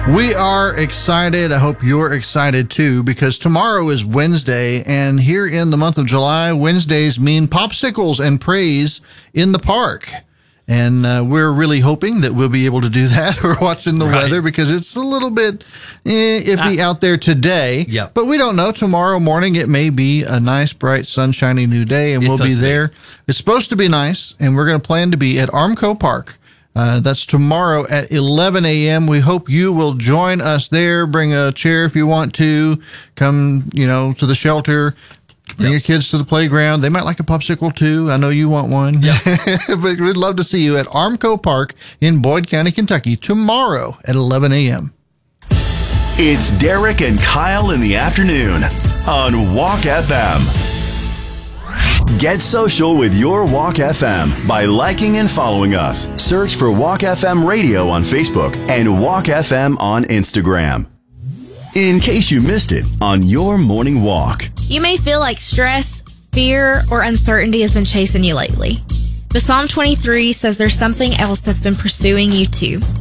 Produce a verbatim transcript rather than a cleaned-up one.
We are excited. I hope you're excited too, because tomorrow is Wednesday, and here in the month of July, Wednesdays mean popsicles and praise in the park. And uh, we're really hoping that we'll be able to do that. We're watching the Right. weather because it's a little bit eh, iffy Ah. out there today. Yep. But we don't know. Tomorrow morning, it may be a nice, bright, sunshiny new day, and It's we'll be supposed to be. there. It's supposed to be nice, and we're going to plan to be at Armco Park. Uh, that's tomorrow at eleven a.m. We hope you will join us there. Bring a chair if you want to. Come, you know, to the shelter. Bring Yep. your kids to the playground. They might like a popsicle too. I know you want one. Yep. But we'd love to see you at Armco Park in Boyd County, Kentucky tomorrow at eleven a.m. It's Derek and Kyle in the afternoon on Walk F M. Get social with your Walk F M by liking and following us. Search for Walk F M Radio on Facebook and Walk F M on Instagram. In case you missed it on your morning walk. You may feel like stress, fear, or uncertainty has been chasing you lately. But Psalm twenty-three says there's something else that's been pursuing you too.